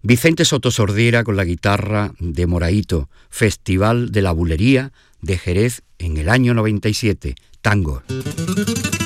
Vicente Soto Sordiera con la guitarra de Moraíto, Festival de la Bulería de Jerez en el año 97, tango.